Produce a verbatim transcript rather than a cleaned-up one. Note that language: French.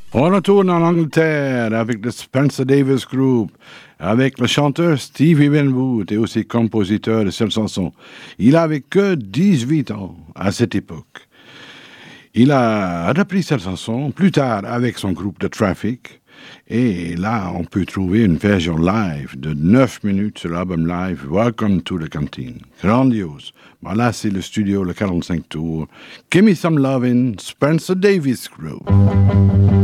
On retourne en Angleterre avec le Spencer Davis Group, avec le chanteur Stevie Winwood et aussi compositeur de cette chanson. Il avait que dix-huit ans à cette époque. Il a repris cette chanson plus tard avec son groupe de Traffic. Et là, on peut trouver une version live de neuf minutes sur l'album live Welcome to the Canteen. Grandiose. Bon, là, c'est le studio, le quarante-cinq tours. Give me some lovin', Spencer Davis Group.